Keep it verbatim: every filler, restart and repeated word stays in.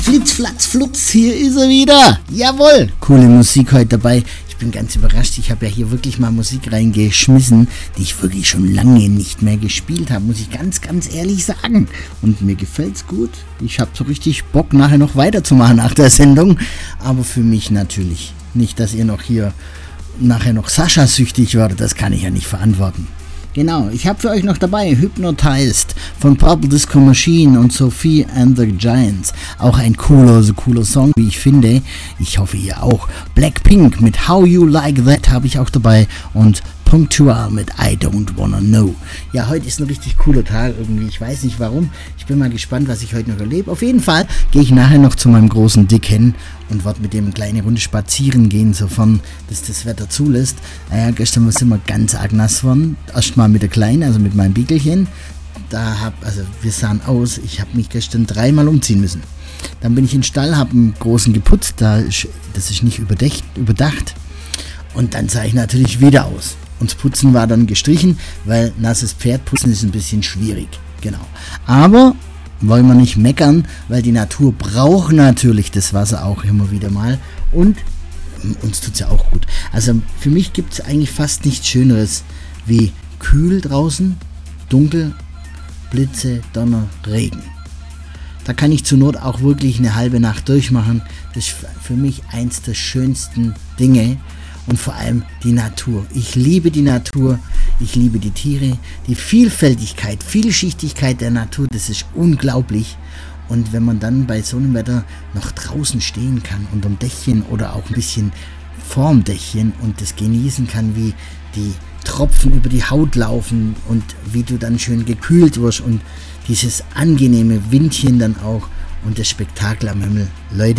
Flitz, Flatz, Flutz, hier ist er wieder. Jawohl, coole Musik heute dabei. Ich bin ganz überrascht. Ich habe ja hier wirklich mal Musik reingeschmissen, die ich wirklich schon lange nicht mehr gespielt habe, muss ich ganz, ganz ehrlich sagen. Und mir gefällt's gut. Ich habe so richtig Bock, nachher noch weiterzumachen nach der Sendung. Aber für mich natürlich nicht, dass ihr noch hier nachher noch Sascha-süchtig werdet. Das kann ich ja nicht verantworten. Genau, ich habe für euch noch dabei Hypnotized von Purple Disco Machine und Sophie and the Giants. Auch ein cooler, so cooler Song, wie ich finde. Ich hoffe, ihr auch. Blackpink mit How You Like That habe ich auch dabei und Punctual mit I Don't Wanna Know. Ja, heute ist ein richtig cooler Tag irgendwie. Ich weiß nicht warum. Ich bin mal gespannt, was ich heute noch erlebe. Auf jeden Fall gehe ich nachher noch zu meinem großen Dick hin und werde mit dem eine kleine Runde spazieren gehen, sofern das das Wetter zulässt. Naja, gestern sind wir ganz arg nass geworden. Erstmal mit der Kleinen, also mit meinem Biegelchen. Da hab, also wir sahen aus, ich habe mich gestern dreimal umziehen müssen. Dann bin ich in den Stall, habe einen großen geputzt, da ist, das ist nicht überdacht, überdacht. Und dann sah ich natürlich wieder aus. Und das Putzen war dann gestrichen, weil nasses Pferdputzen ist ein bisschen schwierig. Genau. Aber wollen wir nicht meckern, weil die Natur braucht natürlich das Wasser auch immer wieder mal. Und uns tut es ja auch gut. Also für mich gibt es eigentlich fast nichts Schöneres wie kühl draußen, dunkel, Blitze, Donner, Regen. Da kann ich zur Not auch wirklich eine halbe Nacht durchmachen. Das ist für mich eins der schönsten Dinge. Und vor allem die Natur. Ich liebe die Natur, ich liebe die Tiere, die Vielfältigkeit, Vielschichtigkeit der Natur, das ist unglaublich. Und wenn man dann bei so einem Wetter noch draußen stehen kann, unterm Dächchen oder auch ein bisschen vorm Dächchen und das genießen kann, wie die Tropfen über die Haut laufen und wie du dann schön gekühlt wirst und dieses angenehme Windchen dann auch und das Spektakel am Himmel. Leute,